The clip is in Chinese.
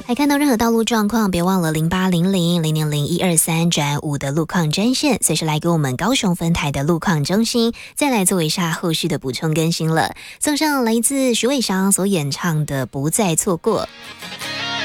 还看到任何道路状况，别忘了0800000123转5的路况专线，随时来给我们高雄分台的路况中心，再来做一下后续的补充更新了。送上来自徐伟翔所演唱的《不再错过》。